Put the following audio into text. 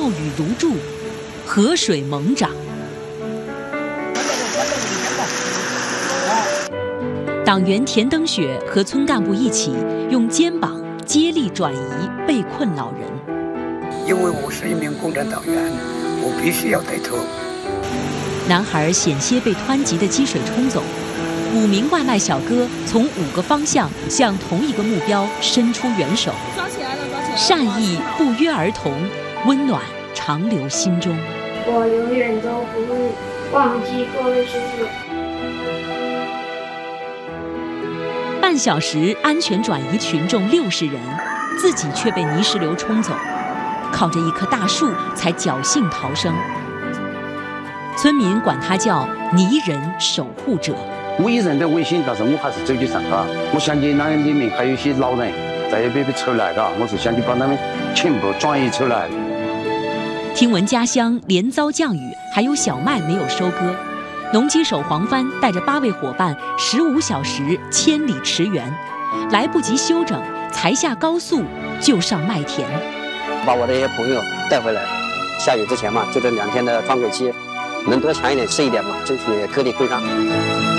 暴雨如注，河水猛涨。党员田登雪和村干部一起用肩膀接力转移被困老人。 因为我是一名共产党员，我必须要带头。 男孩险些被湍急的积水冲走，5名外卖小哥从5个方向向同一个目标伸出援手， 抓起来了，抓起来了！ 善意不约而同，温暖长留心中。 我永远都不会忘记各位叔叔。 半小时安全转移群众60人，自己却被泥石流冲走，靠着一棵大树才侥幸逃生。村民管他叫泥人守护者。 我一人的危险，但是我还是走起上嘎。我想起那里面还有一些老人在也被出来嘎，我是想去把他们全部转移出来。 听闻家乡连遭降雨，还有小麦没有收割，农机手黄帆带着8位伙伴15小时千里驰援，来不及休整，才下高速就上麦田， 把我的一些朋友带回来。下雨之前嘛，就这2天的窗口期，能多抢一点吃一点嘛，争取颗粒归上。